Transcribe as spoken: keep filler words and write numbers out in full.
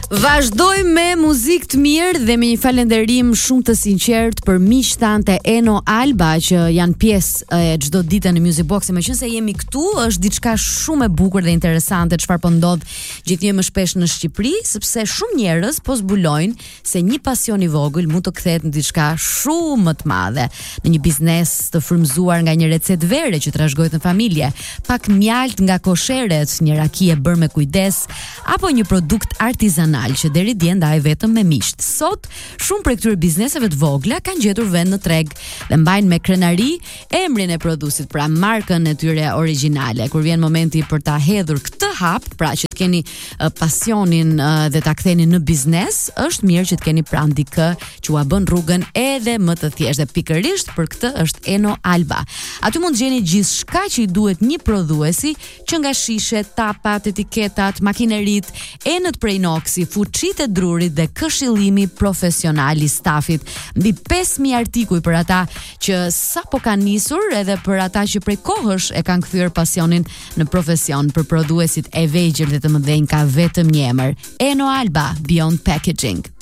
Vazhdoj me muzikë të mirë dhe me një falënderim shumë të sinqert për miqtë e Eno Alba që janë pjesë e çdo dite në Music Box. Meqense jemi këtu, është diçka shumë e bukur dhe interesante çfarë po ndodh gjithnjë më shpesh në Shqipëri, sepse shumë njerëz po zbulojnë se një pasion i vogël mund të kthehet në diçka shumë më të madhe, në një biznes të frymzuar nga një recetë vere që trashëgohet në familje, pak mjalt nga kosheret, një raki e bërë me kujdes, apo një produkt artizanal që deri dje ndaj vetëm me miqt. Sot, shumë prej këtyre bizneseve të vogla kanë gjetur vend në treg dhe mbajnë me krenari emrin e prodhuesit, pra markën e tyre origjinale. Kur vjen momenti për ta hedhur këtë hap, pra që të keni uh, pasionin uh, dhe ta ktheni në biznes, është mirë që të keni pranë dikë që ua bën rrugën edhe më të thjeshtë. Dhe pikërisht për këtë është Eno Alba. Aty mund të gjeni gjithçka që i duhet një prodhuesi, që nga shishet, tapat, etiketat, makineritë, enët prej inoksi, fuqitë e drurit dhe këshillimi profesional i stafit. Mbi pesë mijë artikuj për ata që sapo kanë nisur, edhe për ata që prej kohësh e kanë kthyer pasionin në profesion. Për prodhuesit e vegjël dhe të mëdhenj ka vetëm një emër: Eno Alba, Beyond Packaging.